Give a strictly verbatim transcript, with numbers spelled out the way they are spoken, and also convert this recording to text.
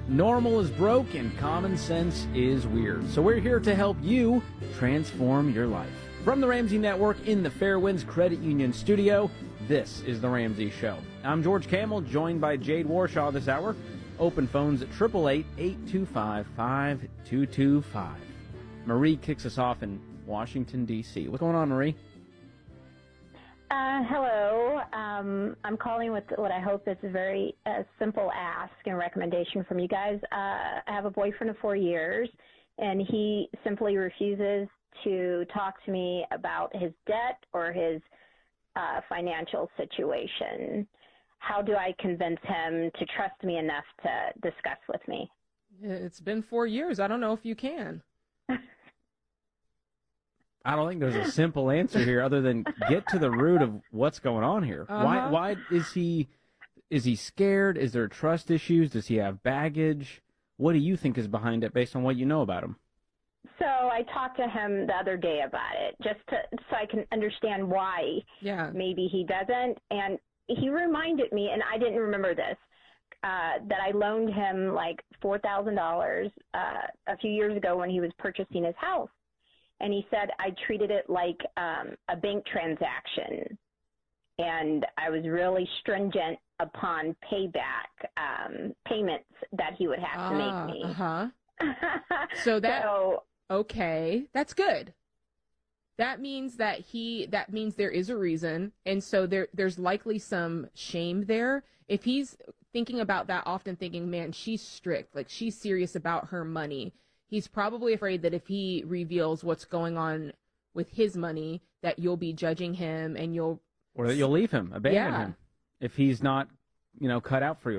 Normal is broke and common sense is weird. So we're here to help you transform your life. From the Ramsey Network in the Fairwinds Credit Union studio, this is The Ramsey Show. I'm George Camel, joined by Jade Warshaw this hour. Open phones at eight eight eight, eight two five, five two two five. Marie kicks us off in Washington, D C What's going on, Marie? Uh, hello. Um, I'm calling with what I hope is a very uh, simple ask and recommendation from you guys. Uh, I have a boyfriend of four years, and he simply refuses to talk to me about his debt or his uh, financial situation. How do I convince him to trust me enough to discuss with me? It's been four years. I don't know if you can. I don't think there's a simple answer here other than get to the root of what's going on here. Uh-huh. Why why is he is he scared? Is there trust issues? Does he have baggage? What do you think is behind it based on what you know about him? So I talked to him the other day about it just to, so I can understand why Yeah. maybe he doesn't. And he reminded me, and I didn't remember this, uh, that I loaned him like four thousand dollars uh, a few years ago when he was purchasing his house. And he said I treated it like um, a bank transaction, and I was really stringent upon payback um, payments that he would have to Ah, make me. Uh-huh. So that, so, okay, that's good. That means that he, that means there is a reason, and so there, there's likely some shame there. If he's thinking about that, often thinking, man, she's strict, like she's serious about her money, he's probably afraid that if he reveals what's going on with his money, that you'll be judging him and you'll... Or that you'll leave him, abandon Yeah. him, if he's not, you know, cut out for you.